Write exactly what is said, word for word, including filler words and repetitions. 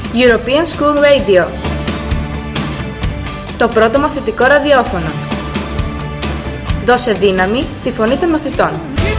European School Radio. Το πρώτο μαθητικό ραδιόφωνο. Δώσε δύναμη στη φωνή των μαθητών.